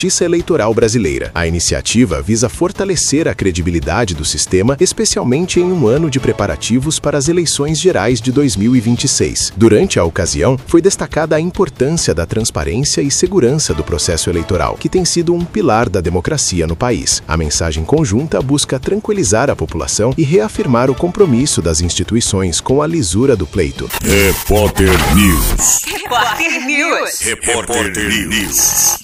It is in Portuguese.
Justiça Eleitoral Brasileira. A iniciativa visa fortalecer a credibilidade do sistema, especialmente em um ano de preparativos para as eleições gerais de 2026. Durante a ocasião, foi destacada a importância da transparência e segurança do processo eleitoral, que tem sido um pilar da democracia no país. A mensagem conjunta busca tranquilizar a população e reafirmar o compromisso das instituições com a lisura do pleito. Repórter News. Repórter News. Repórter News.